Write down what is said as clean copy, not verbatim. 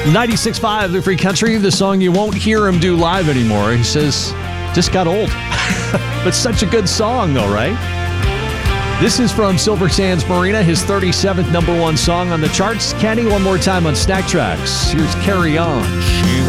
96.5 The Free Country, the song you won't hear him do live anymore. He says, just got old. But such a good song, though, right? This is from Silver Sands Marina, his 37th number one song on the charts. Kenny, one more time on Snack Tracks. Here's Carry On.